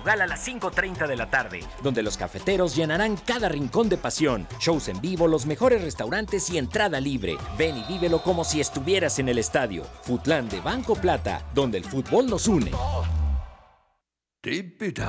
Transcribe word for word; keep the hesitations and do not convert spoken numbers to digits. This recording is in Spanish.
Portugal a las cinco treinta de la tarde, donde los cafeteros llenarán cada rincón de pasión, shows en vivo, los mejores restaurantes y entrada libre. Ven y vívelo como si estuvieras en el estadio. Futlán de Banco Plata, donde el fútbol nos une.